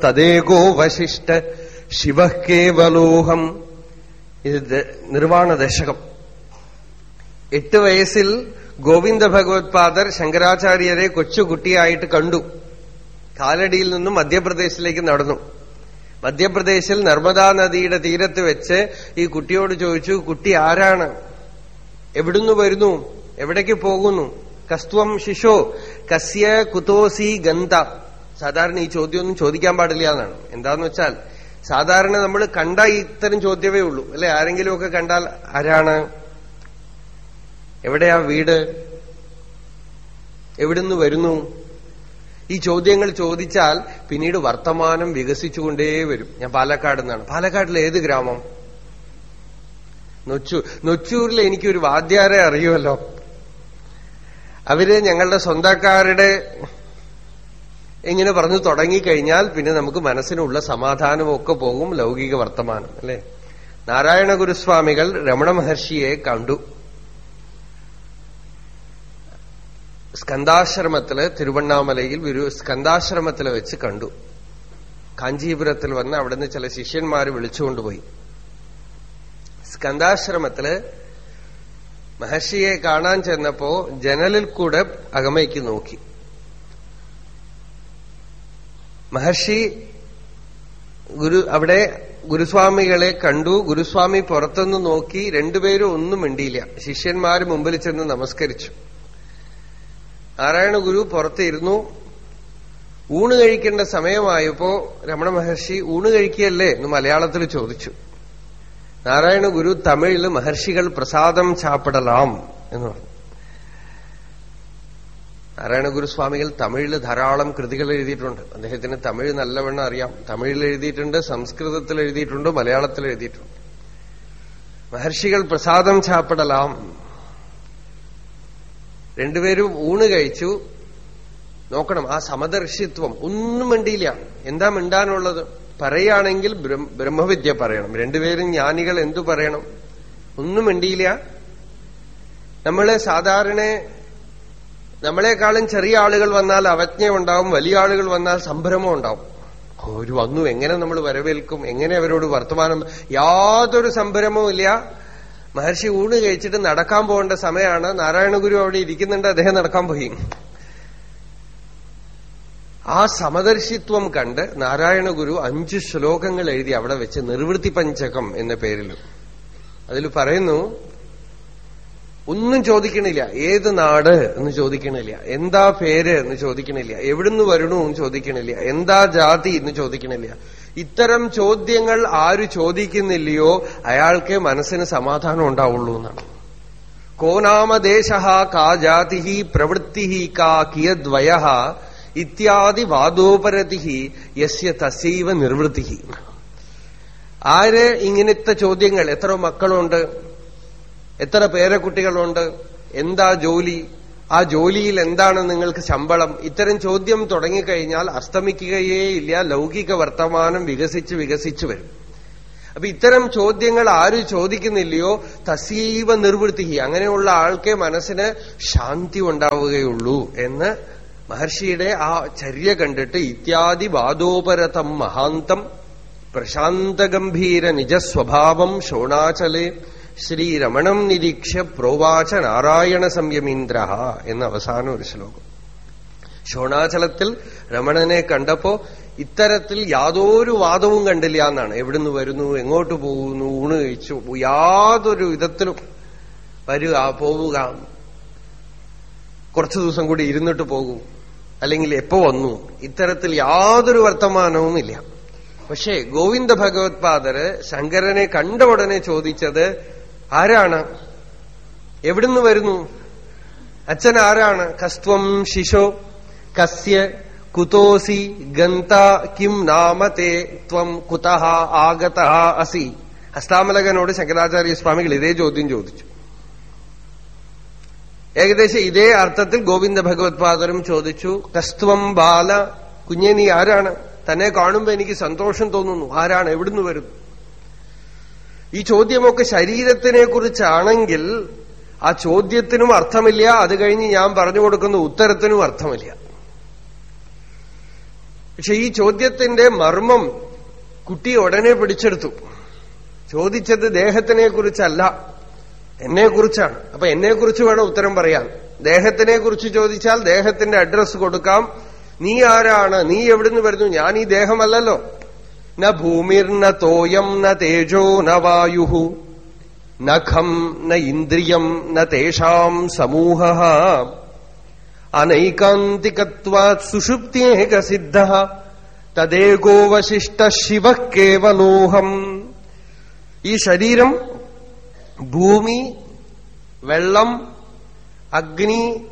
തദേകോ വശിഷ്ഠ ശിവ കേവലോഹം. ഇത് നിർവാണ ദശകം. 8 വയസ്സിൽ ഗോവിന്ദ ഭഗവത്പാദർ ശങ്കരാചാര്യരെ കൊച്ചുകുട്ടിയായിട്ട് കണ്ടു. കാലടിയിൽ നിന്നും മധ്യപ്രദേശിലേക്ക് നടന്നു. മധ്യപ്രദേശിൽ നർമ്മദാ നദിയുടെ തീരത്ത് വെച്ച് ഈ കുട്ടിയോട് ചോദിച്ചു, കുട്ടി ആരാണ്, എവിടുന്ന് വരുന്നു, എവിടേക്ക് പോകുന്നു? കസ്ത്വം ശിശോ കസ്യ കുതോസി ഗന്ത. സാധാരണ ഈ ചോദ്യമൊന്നും ചോദിക്കാൻ പാടില്ല എന്നാണ്. എന്താന്ന് വെച്ചാൽ സാധാരണ നമ്മൾ കണ്ട ഇത്തരം ചോദ്യമേ ഉള്ളൂ അല്ലെ. ആരെങ്കിലുമൊക്കെ കണ്ടാൽ ആരാണ്, എവിടെയാ വീട്, എവിടുന്ന് വരുന്നു, ഈ ചോദ്യങ്ങൾ ചോദിച്ചാൽ പിന്നീട് വർത്തമാനം വികസിച്ചുകൊണ്ടേ വരും. ഞാൻ പാലക്കാട് നിന്നാണ്. പാലക്കാട്ടിലെ ഏത് ഗ്രാമം? നൊച്ചൂരിൽ എനിക്കൊരു വാദ്യാരെ അറിയുമല്ലോ. അവര് ഞങ്ങളുടെ സ്വന്തക്കാരുടെ ഇങ്ങനെ പറഞ്ഞു തുടങ്ങിക്കഴിഞ്ഞാൽ പിന്നെ നമുക്ക് മനസ്സിനുള്ള സമാധാനമൊക്കെ പോകും, ലൗകിക വർത്തമാനം അല്ലെ. നാരായണ ഗുരുസ്വാമികൾ രമണ മഹർഷിയെ കണ്ടു. സ്കന്ദാശ്രമത്തില്, തിരുവണ്ണാമലയിൽ സ്കന്ദാശ്രമത്തില് വെച്ച് കണ്ടു. കാഞ്ചീപുരത്തിൽ വന്ന് അവിടുന്ന് ചില ശിഷ്യന്മാര് വിളിച്ചുകൊണ്ടുപോയി. സ്കന്ദാശ്രമത്തില് മഹർഷിയെ കാണാൻ ചെന്നപ്പോ ജനലിൽ കൂടെ അകമയ്ക്ക് നോക്കി. മഹർഷി അവിടെ ഗുരുസ്വാമികളെ കണ്ടു. ഗുരുസ്വാമി പുറത്തുനിന്ന് നോക്കി. രണ്ടുപേരും ഒന്നും മിണ്ടിയില്ല. ശിഷ്യന്മാര് മുമ്പിൽ ചെന്ന് നമസ്കരിച്ചു. നാരായണ ഗുരു പുറത്തിരുന്നു. ഊണ് കഴിക്കേണ്ട സമയമായപ്പോ രമണ മഹർഷി ഊണ് കഴിക്കുകയല്ലേ എന്ന് മലയാളത്തിൽ ചോദിച്ചു. നാരായണ ഗുരു തമിഴില് മഹർഷികൾ പ്രസാദം ചാപ്പിടലാം എന്ന് പറഞ്ഞു. നാരായണ ഗുരുസ്വാമികൾ തമിഴില് ധാരാളം കൃതികൾ എഴുതിയിട്ടുണ്ട്. അദ്ദേഹത്തിന് തമിഴ് നല്ലവണ്ണം അറിയാം. തമിഴിൽ എഴുതിയിട്ടുണ്ട്, സംസ്കൃതത്തിൽ എഴുതിയിട്ടുണ്ട്, മലയാളത്തിൽ എഴുതിയിട്ടുണ്ട്. മഹർഷികൾ പ്രസാദം ചാപ്പിടലാം. രണ്ടുപേരും ഊണ് കഴിച്ചു. നോക്കണം ആ സമദർശിത്വം. ഒന്നും മിണ്ടിയില്ല. എന്താ മിണ്ടാനുള്ളത്? പറയുകയാണെങ്കിൽ ബ്രഹ്മവിദ്യ പറയണം. രണ്ടുപേരും ജ്ഞാനികൾ എന്തു പറയണം? ഒന്നും മിണ്ടിയില്ല. നമ്മള് സാധാരണ നമ്മളെക്കാളും ചെറിയ ആളുകൾ വന്നാൽ അവജ്ഞ ഉണ്ടാവും, വലിയ ആളുകൾ വന്നാൽ സംഭ്രമം ഉണ്ടാവും. ഒരു വന്നു, എങ്ങനെ നമ്മൾ വരവേൽക്കും, എങ്ങനെ അവരോട് വർത്തമാനം? യാതൊരു സംഭ്രമവും ഇല്ല. മഹർഷി ഊണ് കഴിച്ചിട്ട് നടക്കാൻ പോകേണ്ട സമയമാണ്. നാരായണ ഗുരു അവിടെ ഇരിക്കുന്നുണ്ട്, അദ്ദേഹം നടക്കാൻ പോയി. ആ സമദർശിത്വം കണ്ട് നാരായണ ഗുരു 5 ശ്ലോകങ്ങൾ എഴുതി അവിടെ വെച്ച്, നിർവൃത്തി പഞ്ചകം എന്ന പേരിൽ. അതിൽ പറയുന്നു, ഒന്നും ചോദിക്കണില്ല. ഏത് നാട് എന്ന് ചോദിക്കണില്ല, എന്താ പേര് എന്ന് ചോദിക്കണില്ല, എവിടുന്ന് വരണു എന്ന് ചോദിക്കണില്ല, എന്താ ജാതി എന്ന് ചോദിക്കണില്ല. ഇത്തരം ചോദ്യങ്ങൾ ആര് ചോദിക്കുന്നില്ലയോ അയാൾക്ക് മനസ്സിന് സമാധാനം ഉണ്ടാവുള്ളൂ എന്നാണ്. കോ നാമദേശ കാ ജാതി പ്രവൃത്തി കാ കിയദ്വയ ഇത്യാദി വാദോപരതി യസ്യ തസ്യൈവ നിർവൃത്തി. ആര് ഇങ്ങനത്തെ ചോദ്യങ്ങൾ, എത്ര മക്കളുണ്ട്, എത്ര പേരക്കുട്ടികളുണ്ട്, എന്താ ജോലി, ആ ജോലിയിൽ എന്താണ് നിങ്ങൾക്ക് ശമ്പളം, ഇത്തരം ചോദ്യം തുടങ്ങിക്കഴിഞ്ഞാൽ അസ്തമിക്കുകയേ ഇല്ല. ലൗകിക വർത്തമാനം വികസിച്ച് വികസിച്ചു വരും. അപ്പൊ ഇത്തരം ചോദ്യങ്ങൾ ആര് ചോദിക്കുന്നില്ലയോ തസ്യൈവ നിർവൃത്തി, അങ്ങനെയുള്ള ആൾക്കേ മനസ്സിന് ശാന്തി ഉണ്ടാവുകയുള്ളൂ എന്ന് മഹർഷിയുടെ ആ ചര്യ കണ്ടിട്ട്, ഇത്യാദി വാദോപരതം മഹാന്തം പ്രശാന്തഗംഭീര നിജസ്വഭാവം ശോണാചലേ ശ്രീരമണം നിരീക്ഷ്യ പ്രോവാച നാരായണ സംയമീന്ദ്ര എന്ന അവസാന ഒരു ശ്ലോകം. ശോണാചലത്തിൽ രമണനെ കണ്ടപ്പോ ഇത്തരത്തിൽ യാതൊരു വാദവും കണ്ടില്ല എന്നാണ്. എവിടുന്ന് വരുന്നു, എങ്ങോട്ട് പോകുന്നു, ഊണ് കഴിച്ചു, യാതൊരു വിധത്തിലും വരിക, പോവുക, കുറച്ചു ദിവസം കൂടി ഇരുന്നിട്ട് പോകൂ, അല്ലെങ്കിൽ എപ്പോ വന്നു, ഇത്തരത്തിൽ യാതൊരു വർത്തമാനവും ഇല്ല. പക്ഷേ ഗോവിന്ദ ഭഗവത്പാദര് ശങ്കരനെ കണ്ട ഉടനെ ചോദിച്ചത്, ആരാണ്, എവിടുന്ന് വരുന്നു, അച്ഛൻ ആരാണ്, കസ്ത്വം ശിശോ കസ്യ കുതോസി ഗന്ത കിം നാമതേ ത്വം കുതഃ ആഗതഃ അസി. ഹസ്താമലകനോട് ശങ്കരാചാര്യ സ്വാമികൾ ഇതേ ചോദ്യം ചോദിച്ചു. ഏകദേശം ഇതേ അർത്ഥത്തിൽ ഗോവിന്ദ ഭഗവത്പാദരും ചോദിച്ചു. കസ്ത്വം ബാല, കുഞ്ഞെ നീ ആരാണ്, തന്നെ കാണുമ്പോ എനിക്ക് സന്തോഷം തോന്നുന്നു, ആരാണ്, എവിടുന്ന് വരുന്നു. ഈ ചോദ്യമൊക്കെ ശരീരത്തിനെ കുറിച്ചാണെങ്കിൽ ആ ചോദ്യത്തിനും അർത്ഥമില്ല, അത് കഴിഞ്ഞ് ഞാൻ പറഞ്ഞു കൊടുക്കുന്ന ഉത്തരത്തിനും അർത്ഥമില്ല. പക്ഷെ ഈ ചോദ്യത്തിന്റെ മർമ്മം കുട്ടി ഉടനെ പിടിച്ചെടുത്തു. ചോദിച്ചത് ദേഹത്തിനെ കുറിച്ചല്ല, എന്നെക്കുറിച്ചാണ്. അപ്പൊ എന്നെക്കുറിച്ച് വേണം ഉത്തരം പറയാൻ. ദേഹത്തിനെ കുറിച്ച് ചോദിച്ചാൽ ദേഹത്തിന്റെ അഡ്രസ് കൊടുക്കാം. നീ ആരാണ്, നീ എവിടുന്ന് വരുന്നു? ഞാൻ ഈ ദേഹമല്ലല്ലോ. ന ഭൂമിർന തോയം ന തേജോ ന വായു നഖം ന ഇന്ദ്രിയം ന തേഷാം സമൂഹഃ അനൈകാന്തികത്വാത് സുഷുപ്ത്യേക സിദ്ധഃ തദേകോവശിഷ്ട ശിവഃ കേവലോഹം. ഈ ശരീരം ഭൂമി, വെള്ളം, അഗ്നി,